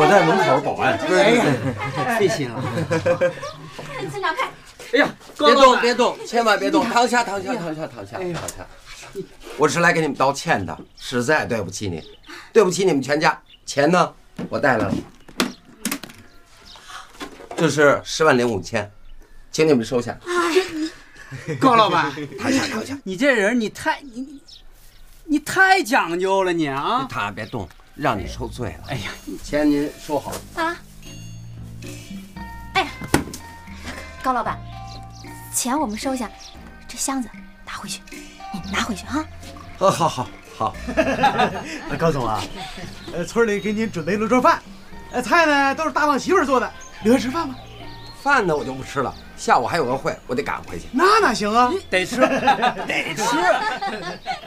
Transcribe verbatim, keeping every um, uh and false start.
在门口保安。 哎呀，费心了。 村长看。 哎呀， 别动别动，千万别动，躺下躺下躺下躺下躺下。我是来给你们道歉的，实在对不起你，对不起你们全家。钱呢，我带来了，这是十万零五千，请你们收下。 高老板， 躺下躺下。 你这人你太你你太讲究了你啊！ 躺下别动，让你受罪了。 哎呀， 钱您收好啊。哎呀，高老板，钱我们收下，这箱子拿回去，你拿回去哈。 好好好好。 高总啊，呃，村里给您准备了桌饭，呃，菜呢都是大旺媳妇做的，留下吃饭吧。 饭呢我就不吃了，下午还有个会，我得赶回去。 那哪行啊？ 得吃，得吃。